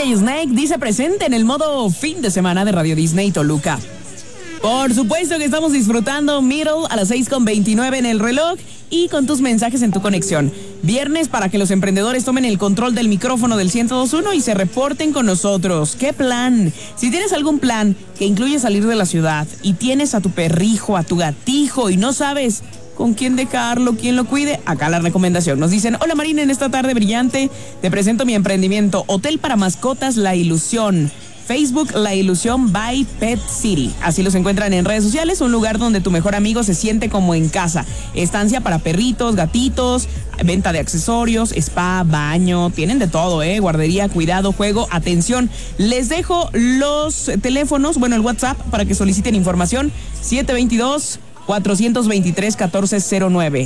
DJ Snake dice presente en el modo fin de semana de Radio Disney Toluca. Por supuesto que estamos disfrutando Middle a las 6:29 en el reloj y con tus mensajes en tu conexión. Viernes para que los emprendedores tomen el control del micrófono del 102.1 y se reporten con nosotros. ¿Qué plan? Si tienes algún plan que incluye salir de la ciudad y tienes a tu perrijo, a tu gatijo y no sabes con quién dejarlo, quién lo cuide, acá la recomendación. Nos dicen: hola Marina, en esta tarde brillante te presento mi emprendimiento, Hotel para Mascotas La Ilusión. Facebook La Ilusión by Pet City. Así los encuentran en redes sociales, un lugar donde tu mejor amigo se siente como en casa. Estancia para perritos, gatitos, venta de accesorios, spa, baño, tienen de todo, guardería, cuidado, juego, atención. Les dejo los teléfonos, el WhatsApp para que soliciten información: 722-423-1409,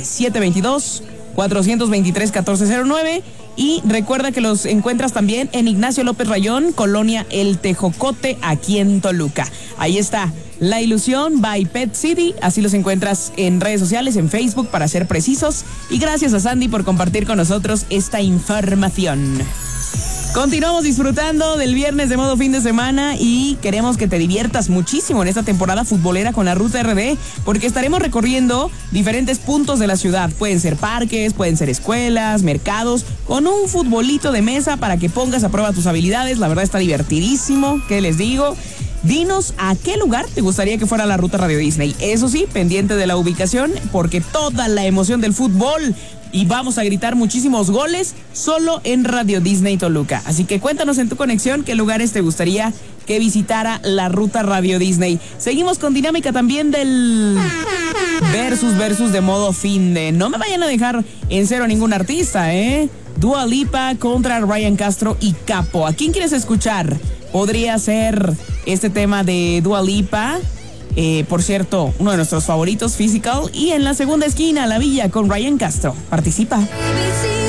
722-423-1409. Y recuerda que los encuentras también en Ignacio López Rayón, Colonia El Tejocote, aquí en Toluca. Ahí está, La Ilusión by Pet City. Así los encuentras en redes sociales, en Facebook, para ser precisos. Y gracias a Sandy por compartir con nosotros esta información. Continuamos disfrutando del viernes de modo fin de semana y queremos que te diviertas muchísimo en esta temporada futbolera con la Ruta RD, porque estaremos recorriendo diferentes puntos de la ciudad. Pueden ser parques, pueden ser escuelas, mercados, con un futbolito de mesa para que pongas a prueba tus habilidades. La verdad está divertidísimo, ¿qué les digo? Dinos a qué lugar te gustaría que fuera la Ruta Radio Disney. Eso sí, pendiente de la ubicación, porque toda la emoción del fútbol y vamos a gritar muchísimos goles solo en Radio Disney Toluca. Así que cuéntanos en tu conexión qué lugares te gustaría que visitara la Ruta Radio Disney. Seguimos con dinámica también del versus de modo fin de. No me vayan a dejar en cero a ningún artista, Dua Lipa contra Ryan Castro y Capo. ¿A quién quieres escuchar? Podría ser este tema de Dua Lipa. Por cierto, uno de nuestros favoritos, Physical. Y en la segunda esquina, La Villa con Ryan Castro. Participa.